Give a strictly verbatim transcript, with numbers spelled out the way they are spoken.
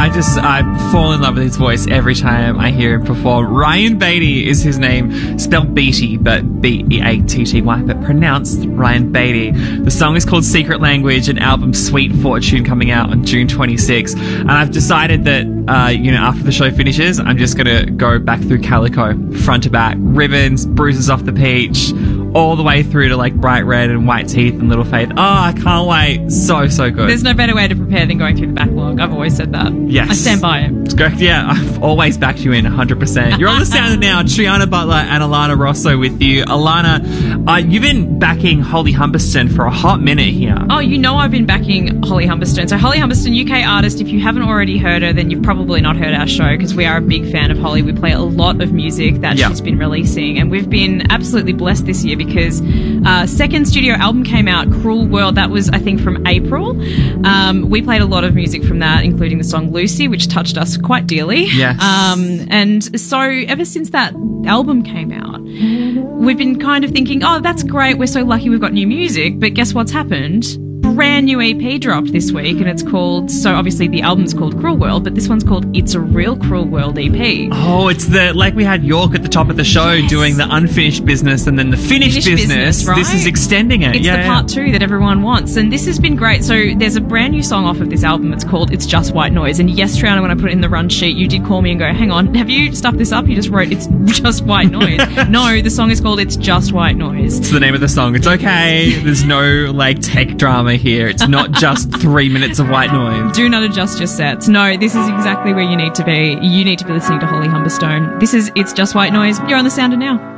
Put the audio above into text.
I just I fall in love with his voice every time I hear him perform. Ryan Beatty is his name, spelled Beatty, but B E A T T Y, but pronounced Ryan Beatty. The song is called Secret Language, an album Sweet Fortune coming out on June twenty-sixth. And I've decided that, uh, you know, after the show finishes, I'm just going to go back through Calico, front to back, ribbons, bruises off the peach, all the way through to like Bright Red and White Teeth and Little Faith. Oh, I can't wait. So, so good. There's no better way to prepare than going through the backlog. I've always said that. Yes. I stand by it. It's correct. Yeah, I've always backed you in one hundred percent. You're on the sound now. Triana Butler and Alana Rosso with you. Alana, uh, you've been backing Holly Humberston for a hot minute here. Oh, you know I've been backing Holly Humberston. So Holly Humberston, U K artist. If you haven't already heard her, then you've probably not heard our show because we are a big fan of Holly. We play a lot of music that Yep. she's been releasing, and we've been absolutely blessed this year because uh, second studio album came out, Cruel World. That was, I think, from April. Um, we played a lot of music from that, including the song Lucy, which touched us quite dearly. Yes. Um, and so ever since that album came out, we've been kind of thinking, oh, that's great. We're so lucky we've got new music. But guess what's happened? Brand new E P dropped this week, and it's called, so obviously the album's called Cruel World, but this one's called It's a Real Cruel World E P. Oh, it's the, like we had York at the top of the show Yes. doing the unfinished business and then the finished, Finished business, right? This is extending it. It's yeah, the yeah. part two that everyone wants, and this has been great. So there's a brand new song off of this album. It's called It's Just White Noise. And yes, Triana, when I put it in the run sheet, you did call me and go, hang on, have you stuffed this up? You just wrote It's Just White Noise. No, the song is called It's Just White Noise. It's the name of the song. It's okay. There's no like tech drama here. It's not just three minutes of white noise. Do not adjust your sets. No, this is exactly where you need to be. You need to be listening to Holly Humberstone. This is It's Just White Noise. You're on the Sounder now.